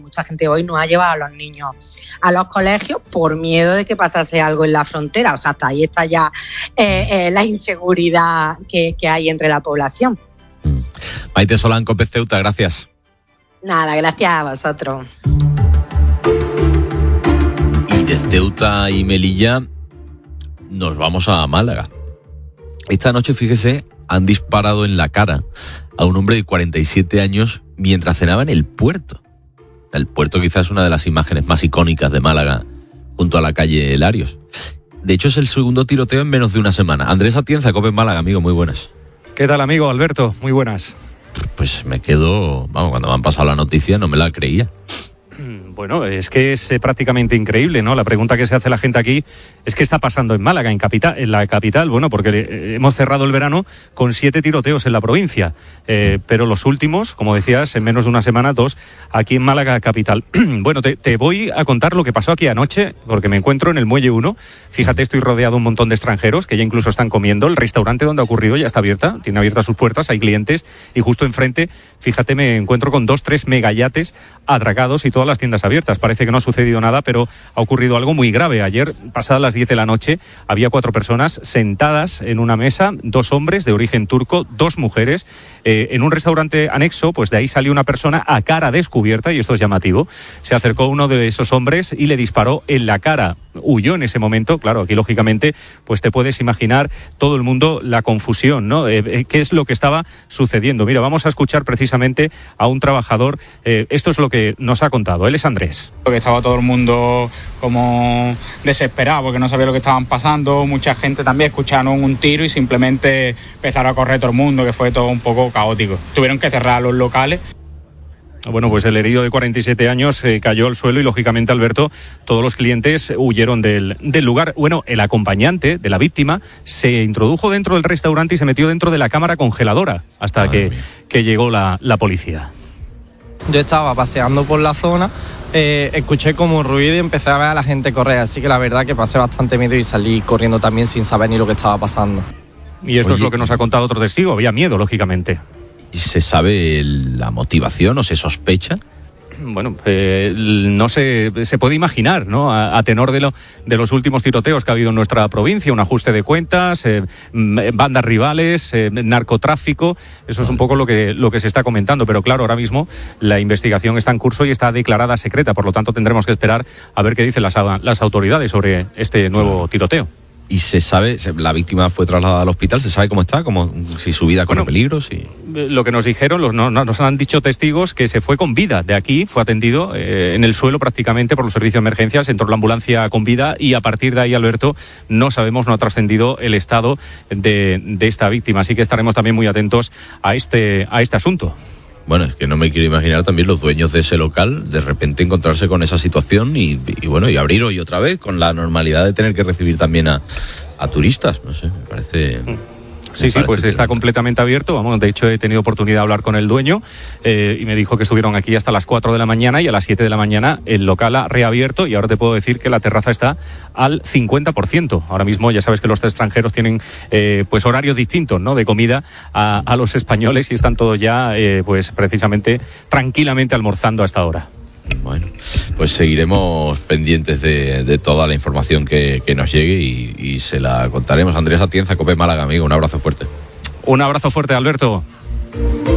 mucha gente hoy no ha llevado a los niños a los colegios por miedo de que pasase algo en la frontera. O sea, hasta ahí está ya la inseguridad que hay entre la población. Maite Solán, COPE Ceuta, gracias. Nada, gracias a vosotros. Y de Ceuta y Melilla nos vamos a Málaga. Esta noche, fíjese, han disparado en la cara a un hombre de 47 años mientras cenaba en el puerto. El puerto quizás es una de las imágenes más icónicas de Málaga, junto a la calle Larios. De hecho, es el segundo tiroteo en menos de una semana. Andrés Atienza, COPE Málaga, amigo, muy buenas. ¿Qué tal, amigo Alberto? Muy buenas. Pues me quedo, cuando me han pasado la noticia no me la creía. Bueno, es que es prácticamente increíble, ¿no? La pregunta que se hace la gente aquí es ¿qué está pasando en Málaga, en la capital? Bueno, porque hemos cerrado el verano con 7 tiroteos en la provincia, pero los últimos, como decías, en menos de una semana, 2 aquí en Málaga capital. Bueno, te voy a contar lo que pasó aquí anoche, porque me encuentro en el Muelle 1. Fíjate, estoy rodeado de un montón de extranjeros que ya incluso están comiendo. El restaurante donde ha ocurrido ya está abierta, tiene abiertas sus puertas, hay clientes, y justo enfrente, fíjate, me encuentro con 2-3 megayates atracados y todas las tiendas abiertas. Parece que no ha sucedido nada, pero ha ocurrido algo muy grave. Ayer, pasadas las 10 de la noche, había 4 personas sentadas en una mesa, 2 hombres de origen turco, 2 mujeres. En un restaurante anexo, pues de ahí salió una persona a cara descubierta, y esto es llamativo. Se acercó uno de esos hombres y le disparó en la cara. Huyó en ese momento. Claro, aquí lógicamente pues te puedes imaginar todo el mundo la confusión, ¿no? ¿Qué es lo que estaba sucediendo? Mira, vamos a escuchar precisamente a un trabajador. Esto es lo que nos ha contado. Él es Andrés. Porque estaba todo el mundo como desesperado porque no sabía lo que estaban pasando. Mucha gente también escucharon un tiro y simplemente empezaron a correr todo el mundo, que fue todo un poco caótico. Tuvieron que cerrar los locales. Bueno, pues el herido de 47 años cayó al suelo y, lógicamente, Alberto, todos los clientes huyeron del lugar. Bueno, el acompañante de la víctima se introdujo dentro del restaurante y se metió dentro de la cámara congeladora hasta que llegó la policía. Yo estaba paseando por la zona, escuché como ruido y empecé a ver a la gente correr, así que la verdad que pasé bastante miedo y salí corriendo también sin saber ni lo que estaba pasando. Y esto es lo que nos ha contado otro testigo, había miedo, lógicamente. ¿Se sabe la motivación o se sospecha? Bueno, no se puede imaginar, ¿no? A tenor de los últimos tiroteos que ha habido en nuestra provincia, un ajuste de cuentas, bandas rivales, narcotráfico. Eso es un poco lo que se está comentando. Pero claro, ahora mismo la investigación está en curso y está declarada secreta. Por lo tanto, tendremos que esperar a ver qué dicen las autoridades sobre este nuevo tiroteo. ¿Y se sabe, la víctima fue trasladada al hospital? ¿Se sabe cómo está? Si su vida corre peligro? Lo que nos dijeron, nos han dicho testigos que se fue con vida de aquí, fue atendido en el suelo prácticamente por los servicios de emergencias, entró la ambulancia con vida y a partir de ahí, Alberto, no ha trascendido el estado de esta víctima. Así que estaremos también muy atentos a este asunto. Bueno, es que no me quiero imaginar también los dueños de ese local de repente encontrarse con esa situación y abrir hoy otra vez con la normalidad de tener que recibir también a turistas. No sé, me parece... Sí, pues está completamente abierto. Vamos, de hecho he tenido oportunidad de hablar con el dueño y me dijo que estuvieron aquí hasta las 4 de la mañana y a las 7 de la mañana el local ha reabierto y ahora te puedo decir que la terraza está al 50%. Ahora mismo ya sabes que los extranjeros tienen pues horarios distintos, ¿no? De comida a los españoles y están todos ya pues precisamente tranquilamente almorzando a esta hora. Bueno, pues seguiremos pendientes de toda la información que nos llegue y se la contaremos. Andrés Atienza, COPE Málaga, amigo, un abrazo fuerte. Un abrazo fuerte, Alberto.